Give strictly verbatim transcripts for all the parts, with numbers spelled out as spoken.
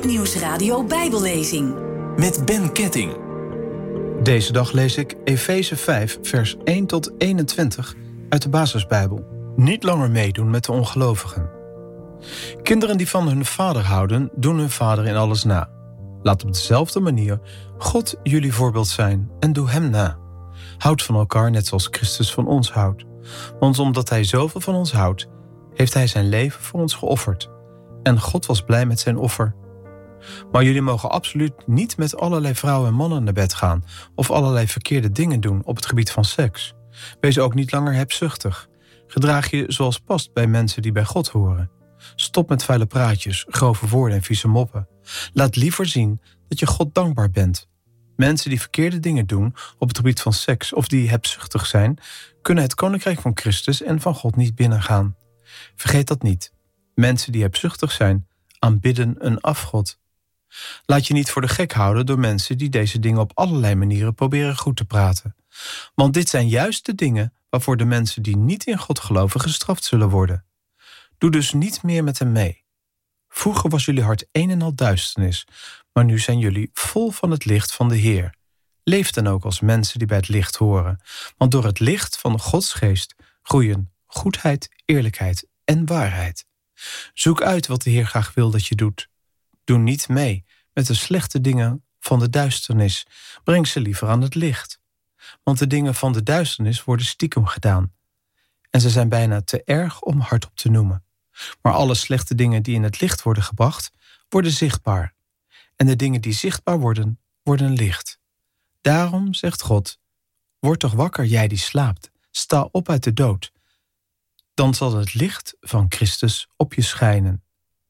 Grootnieuws Radio Bijbellezing. Met Ben Ketting. Deze dag lees ik Efeze vijf, vers één tot eenentwintig uit de Basisbijbel. Niet langer meedoen met de ongelovigen. Kinderen die van hun vader houden, doen hun vader in alles na. Laat op dezelfde manier God jullie voorbeeld zijn en doe hem na. Houd van elkaar net zoals Christus van ons houdt. Want omdat hij zoveel van ons houdt, heeft hij zijn leven voor ons geofferd. En God was blij met zijn offer. Maar jullie mogen absoluut niet met allerlei vrouwen en mannen naar bed gaan of allerlei verkeerde dingen doen op het gebied van seks. Wees ook niet langer hebzuchtig. Gedraag je zoals past bij mensen die bij God horen. Stop met vuile praatjes, grove woorden en vieze moppen. Laat liever zien dat je God dankbaar bent. Mensen die verkeerde dingen doen op het gebied van seks of die hebzuchtig zijn, kunnen het koninkrijk van Christus en van God niet binnengaan. Vergeet dat niet. Mensen die hebzuchtig zijn, aanbidden een afgod. Laat je niet voor de gek houden door mensen die deze dingen op allerlei manieren proberen goed te praten. Want dit zijn juist de dingen waarvoor de mensen die niet in God geloven gestraft zullen worden. Doe dus niet meer met hem mee. Vroeger was jullie hart een en al duisternis, maar nu zijn jullie vol van het licht van de Heer. Leef dan ook als mensen die bij het licht horen, want door het licht van Gods geest groeien goedheid, eerlijkheid en waarheid. Zoek uit wat de Heer graag wil dat je doet. Doe niet mee met de slechte dingen van de duisternis. Breng ze liever aan het licht. Want de dingen van de duisternis worden stiekem gedaan. En ze zijn bijna te erg om hardop te noemen. Maar alle slechte dingen die in het licht worden gebracht, worden zichtbaar. En de dingen die zichtbaar worden, worden licht. Daarom zegt God, word toch wakker, jij die slaapt. Sta op uit de dood. Dan zal het licht van Christus op je schijnen.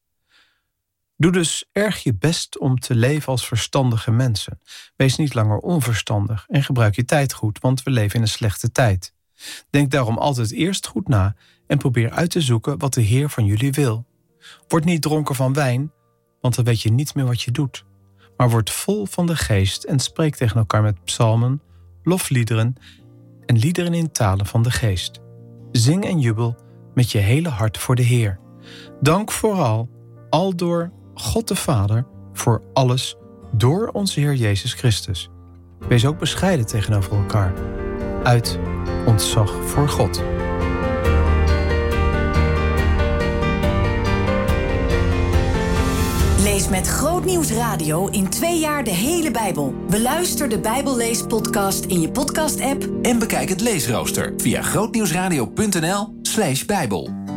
Doe dus erg je best om te leven als verstandige mensen. Wees niet langer onverstandig en gebruik je tijd goed, want we leven in een slechte tijd. Denk daarom altijd eerst goed na en probeer uit te zoeken wat de Heer van jullie wil. Word niet dronken van wijn, want dan weet je niet meer wat je doet. Maar word vol van de geest en spreek tegen elkaar met psalmen, lofliederen en liederen in talen van de geest. Zing en jubel met je hele hart voor de Heer. Dank vooral, aldoor God de Vader, voor alles door onze Heer Jezus Christus. Wees ook bescheiden tegenover elkaar, uit ontzag voor God. Lees met Grootnieuws Radio in twee jaar de hele Bijbel. Beluister de Bijbelleespodcast in je podcast-app En bekijk het leesrooster via grootnieuwsradio punt n l slash bijbel.